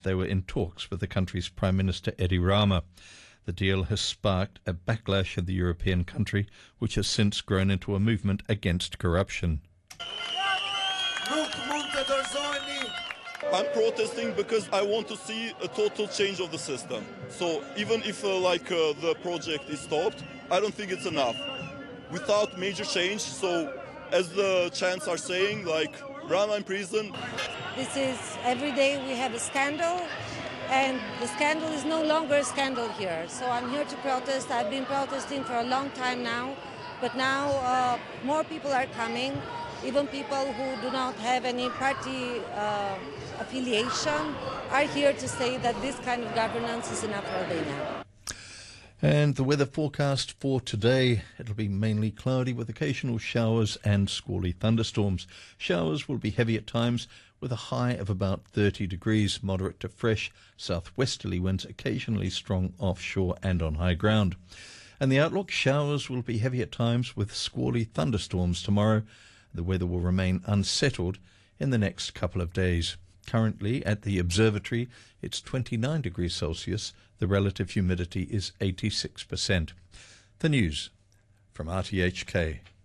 They were in talks with the country's Prime Minister Edi Rama. The deal has sparked a backlash in the European country, which has since grown into a movement against corruption. I'm protesting because I want to see a total change of the system. So even if the project is stopped, I don't think it's enough. Without major change, so as the chants are saying, Rama in prison. This is every day we have a scandal, and the scandal is no longer a scandal here. So I'm here to protest. I've been protesting for a long time now, but now more people are coming. Even people who do not have any party affiliation are here to say that this kind of governance is enough for Albania. And the weather forecast for today, it'll be mainly cloudy with occasional showers and squally thunderstorms. Showers will be heavy at times with a high of about 30 degrees, moderate to fresh southwesterly winds, occasionally strong offshore and on high ground. And the outlook, showers will be heavy at times with squally thunderstorms tomorrow. The weather will remain unsettled in the next couple of days. Currently at the observatory, it's 29 degrees Celsius. The relative humidity is 86%. The news from RTHK.